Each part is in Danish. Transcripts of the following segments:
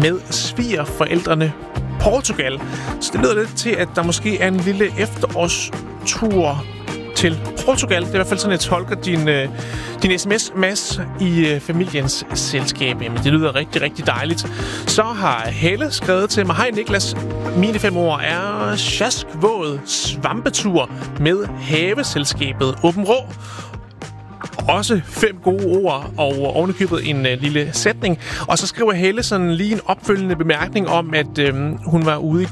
med svigerforældrene Portugal. Så det lyder lidt til, at der måske er en lille efterårstur til Portugal. Det er i hvert fald sådan, jeg tolker din sms, Mads, i familiens selskab. Jamen, det lyder rigtig, rigtig dejligt. Så har Helle skrevet til mig: Hej Niklas, mine 5 år er sjaskvåd svampetur med haveselskabet Åben Rå. Også 5 gode ord, og ovenikøbet en lille sætning. Og så skriver Helle sådan lige en opfølgende bemærkning om, at hun var ude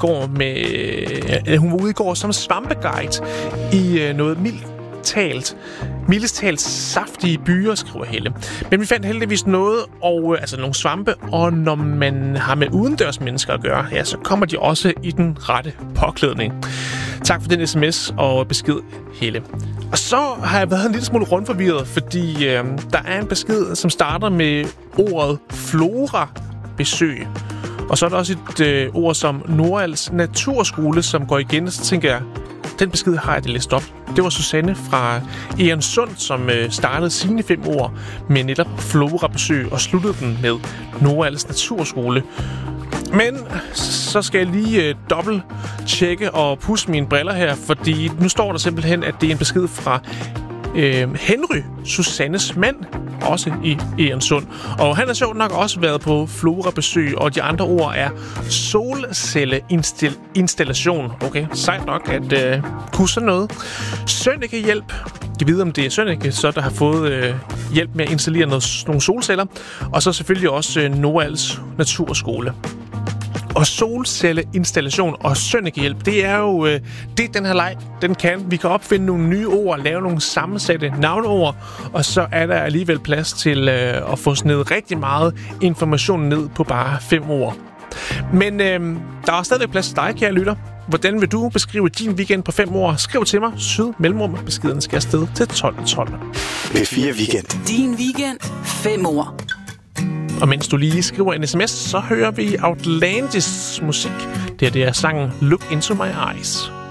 i går som svampeguide i noget mildest talt saftige byer, skriver Helle. Men vi fandt heldigvis noget, og altså nogle svampe, og når man har med udendørs mennesker at gøre, ja, så kommer de også i den rette påklædning. Tak for den sms og besked, Helle. Og så har jeg været en lille smule rundforvirret, fordi der er en besked, som starter med ordet flora-besøg. Og så er der også et ord som Nordals Naturskole, som går igen, og så tænker jeg, den besked har jeg det læst op. Det var Susanne fra Egernsund, som startede sine 5 ord med netop flora-besøg og sluttede den med Nordals Naturskole. Men så skal jeg lige dobbelt-tjekke og pusse mine briller her, fordi nu står der simpelthen, at det er en besked fra Henry, Susannes mand, også i Egernsund. Og han har sjovt nok også været på Flora-besøg, og de andre ord er solcelleinstallation. Okay, sejt nok at kunne sådan noget. Sønneke-hjælp. Jeg ved, om det er Sønneke, så der har fået hjælp med at installere nogle solceller. Og så selvfølgelig også Nordals Naturskole. Og solcelleinstallation og sønnekehjælp, det er jo det, den her leg, den kan. Vi kan opfinde nogle nye ord, lave nogle sammensatte navneord, og så er der alligevel plads til at få snedet rigtig meget information ned på bare 5 ord. Men der er stadigvæk plads til dig, kære lytter. Hvordan vil du beskrive din weekend på 5 ord? Skriv til mig. Syd mellemrum. Beskeden skal afsted til 12.12. P4 Weekend. Din weekend. 5 ord. Og mens du lige skriver en sms, så hører vi Outlandis musik. Det er sangen Look Into My Eyes.